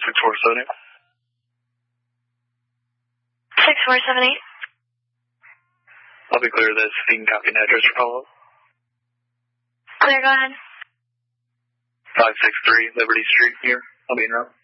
6478. 6478. I'll be clear this. You can copy an address for follow-up. Clear, go ahead. 563 Liberty Street here. I'll be in route.